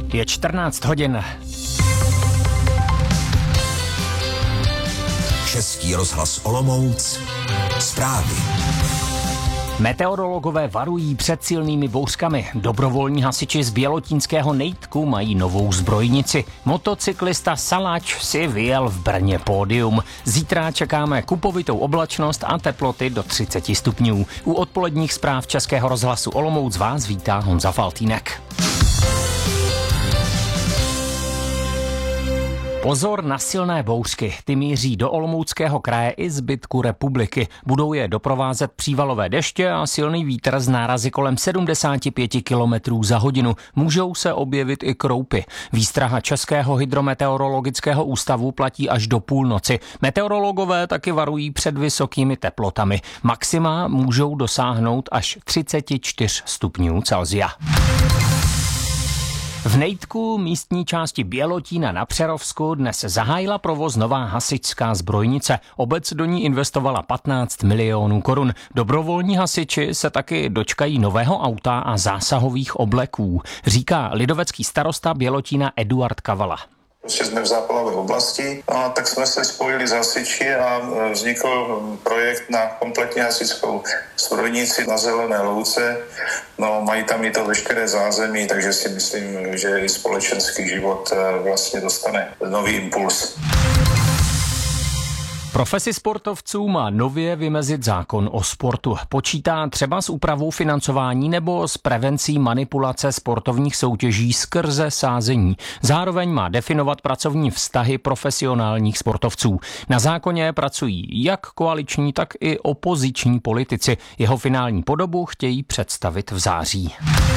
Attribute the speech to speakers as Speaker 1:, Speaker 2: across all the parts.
Speaker 1: Je 14 hodin.
Speaker 2: Český rozhlas Olomouc. Zprávy.
Speaker 1: Meteorologové varují před silnými bouřkami. Dobrovolní hasiči z bělotínského Nejtku mají novou zbrojnici. Motocyklista Saláč si vyjel v Brně pódium. Zítra čekáme kupovitou oblačnost a teploty do 30 stupňů. U odpoledních zpráv Českého rozhlasu Olomouc vás vítá Honza Faltýnek. Pozor na silné bouřky, ty míří do Olomouckého kraje i zbytku republiky. Budou je doprovázet přívalové deště a silný vítr z nárazy kolem 75 km za hodinu. Můžou se objevit i kroupy. Výstraha Českého hydrometeorologického ústavu platí až do půlnoci. Meteorologové taky varují před vysokými teplotami. Maxima můžou dosáhnout až 34 stupňů Celsia. V Nejtku, místní části Bělotína na Přerovsku, dnes zahájila provoz nová hasičská zbrojnice. Obec do ní investovala 15 milionů korun. Dobrovolní hasiči se taky dočkají nového auta a zásahových obleků, říká lidovecký starosta Bělotína Eduard Kavala.
Speaker 3: Prostě jsme v záplavové oblasti a tak jsme se spojili s hasiči a vznikl projekt na kompletní hasičskou zbrojnici na Zelené louce. No, mají tam i to veškeré zázemí, takže si myslím, že i společenský život vlastně dostane nový impuls.
Speaker 1: Profesi sportovců má nově vymezit zákon o sportu. Počítá třeba s úpravou financování nebo s prevencí manipulace sportovních soutěží skrze sázení. Zároveň má definovat pracovní vztahy profesionálních sportovců. Na zákoně pracují jak koaliční, tak i opoziční politici. Jeho finální podobu chtějí představit v září.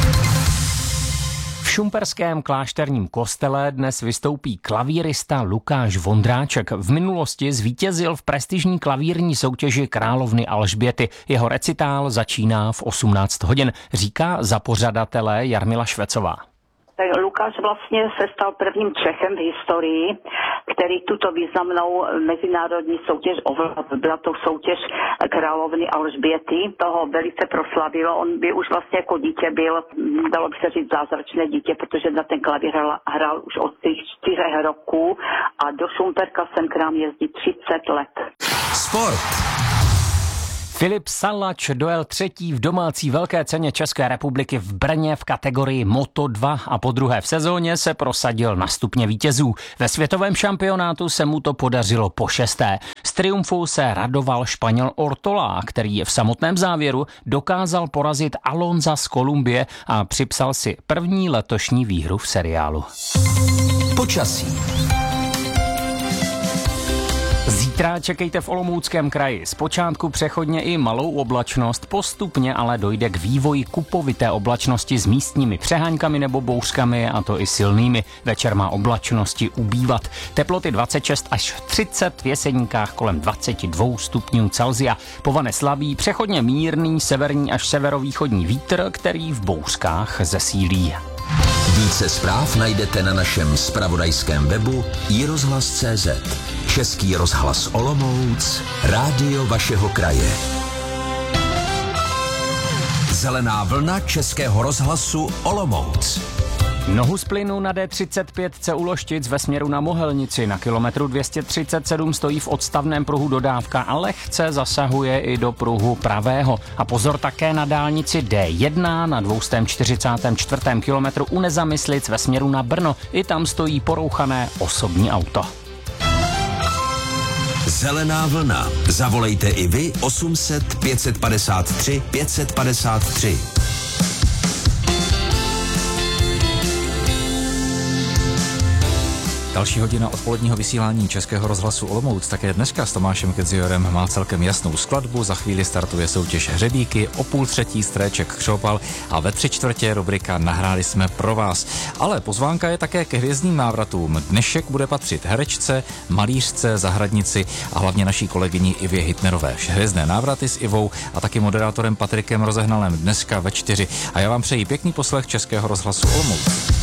Speaker 1: V šumperském klášterním kostele dnes vystoupí klavírista Lukáš Vondráček. V minulosti zvítězil v prestižní klavírní soutěži královny Alžběty. Jeho recitál začíná v 18 hodin, říká za pořadatele Jarmila Švecová.
Speaker 4: Tak Lukáš vlastně se stal prvním Čechem v historii, který tuto významnou mezinárodní soutěž ovládl, tu soutěž královny Alžběty. Toho velice proslavilo. On by už vlastně jako dítě byl, dalo by se říct, zázračné dítě, protože na ten klavír hrál už od těch 4 roků a do Šumperka sem k nám jezdí 30 let.
Speaker 2: Sport.
Speaker 1: Filip Saláč dojel třetí v domácí velké ceně České republiky v Brně v kategorii Moto2 a po druhé v sezóně se prosadil na stupně vítězů. Ve světovém šampionátu se mu to podařilo po 6. Z triumfu se radoval Španěl Ortolá, který v samotném závěru dokázal porazit Alonza z Kolumbie a připsal si první letošní výhru v seriálu.
Speaker 2: Počasí.
Speaker 1: Zítra čekejte v Olomouckém kraji. Zpočátku přechodně i malou oblačnost, postupně ale dojde k vývoji kupovité oblačnosti s místními přeháňkami nebo bouřkami, a to i silnými. Večer má oblačnosti ubývat. Teploty 26 až 30, v Jeseníkách kolem 22 stupňů Celsia. Povane slabý, přechodně mírný severní až severovýchodní vítr, který v bouřkách zesílí.
Speaker 2: Více zpráv najdete na našem zpravodajském webu iRozhlas.cz. Český rozhlas Olomouc, rádio vašeho kraje. Zelená vlna Českého rozhlasu Olomouc.
Speaker 1: Nohu z plynu na D35 u Loštic ve směru na Mohelnici na kilometru 237 stojí v odstavném pruhu dodávka a lehce zasahuje i do pruhu pravého. A pozor také na dálnici D1 na 244. kilometru u Nezamyslic ve směru na Brno. I tam stojí porouchané osobní auto.
Speaker 2: Zelená vlna. Zavolejte i vy 800 553 553.
Speaker 5: Další hodina odpoledního vysílání Českého rozhlasu Olomouc také dneska s Tomášem Kedziorem má celkem jasnou skladbu. Za chvíli startuje soutěž Hřebíky, o 2:30 Stréček Křopal a ve 3/4 rubrika Nahráli jsme pro vás. Ale pozvánka je také ke hvězdným návratům. Dnešek bude patřit herečce, malířce, zahradnici a hlavně naší kolegyni Ivě Hitnerové. Hvězdné návraty s Ivou a taky moderátorem Patrikem Rozehnalem dneska ve 4. A já vám přeji pěkný poslech Českého rozhlasu Olomouc.